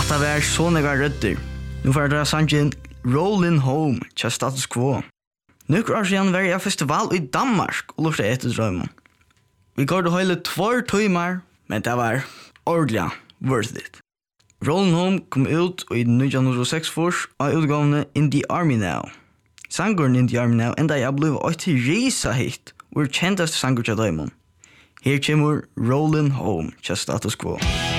Hetta var så några rötter. Nu får jag sangen Rollin' Home till Status Quo. Nu år sedan var jag festival i Danmark och lurte etter drømmen. Vi går det hele 2 timer, men det var ordentlig worth it. Rollin' Home kom ut i 1906 av utgavene In the Army Now. Sangeren In the Army Now enda jeg ble et risa hit, og kjenteste sanger til drømmen. Her kommer Rollin' Home til Status Quo.